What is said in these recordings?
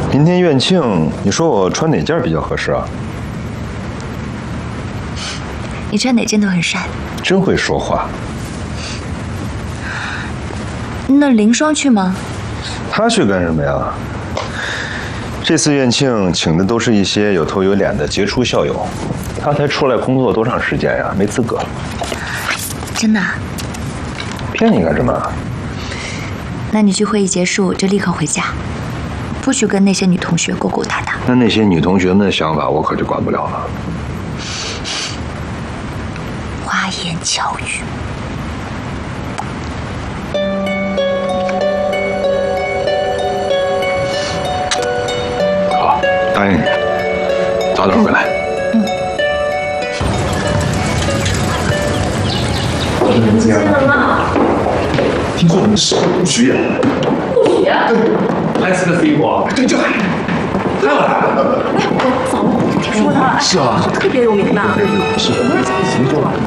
明天院庆，你说我穿哪件比较合适啊？ 你穿哪件都很帅。 真会说话。 那凌霜去吗？ 他去干什么呀？这次院庆请的都是一些有头有脸的杰出校友，他才出来工作多长时间呀？没资格。 真的？ 骗你干什么？ 那你聚会一结束就立刻回家，不许跟那些女同学勾勾搭搭。 那些女同学们的想法我可就管不了了。 花言巧语。 好，答应你，早点回来。 见了吗？听说我们是不许演。不许？对，还是个 C 国。对，就还有来了。 哎，我早听说他了。 是啊， 特别有名的。 是。行坐吧。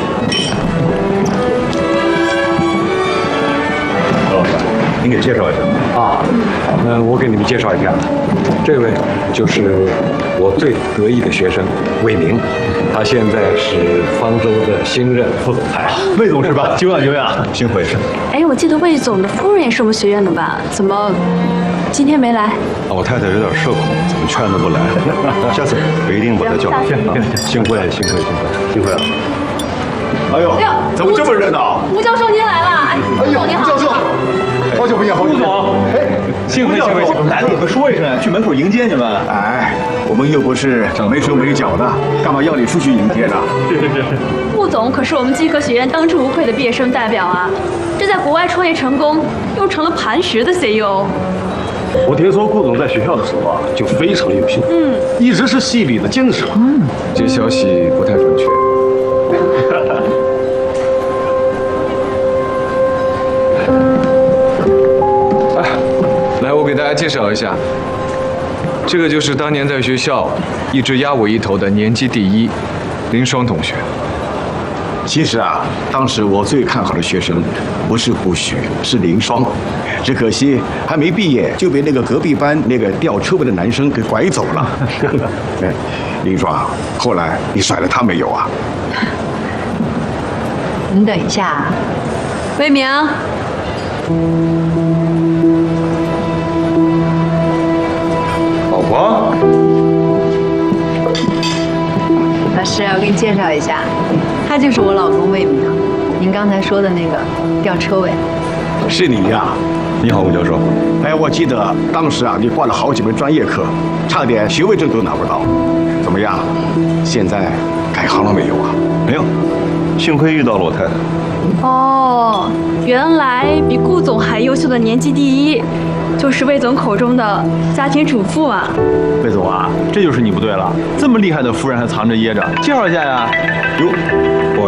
何老师，您给介绍一下。 好，那我给你们介绍一下，这位就是我最得意的学生魏明。他现在是方舟的新任副总裁， 魏总是吧？久仰久仰，幸会是。 哎，我记得魏总的夫人也是我们学院的吧？怎么今天没来？ 我太太有点社恐，怎么劝都不来。下次我一定把她叫来。 幸会，幸会，幸会，幸会了。 哎呦，怎么这么热闹？ 吴教授您来了！哎，吴总您好。 教授，好久不见，好久不见。哎， 幸会，幸会，幸会。 来了你们说一声，去门口迎接你们。哎，我们又不是没手没脚的，干嘛要你出去迎接呢？是。 顾总可是我们基科学院当之无愧的毕业生代表啊！这在国外创业成功，又成了磐石的 CEO。 我听说顾总在学校的时候啊，就非常优秀，一直是系里的精神。 这消息不太准确。来，我给大家介绍一下，这个就是当年在学校一直压我一头的年级第一林双同学。 其实啊，当时我最看好的学生不是胡许，是林双。只可惜还没毕业就被那个隔壁班那个吊车尾的男生给拐走了。哎，林双，后来你甩了他没有啊？ 您等一下， 魏明。 老婆。 老师，我给你介绍一下，他就是我老公魏明，您刚才说的那个吊车尾。 是你呀？ 你好，吴教授。 哎，我记得当时啊，你挂了好几门专业课，差点学位证都拿不到。怎么样？现在改行了没有啊？ 没有，幸亏遇到了我太太。 哦，原来比顾总还优秀的年级第一，就是魏总口中的家庭主妇啊。 魏总啊，这就是你不对了，这么厉害的夫人还藏着掖着，介绍一下呀。 哟，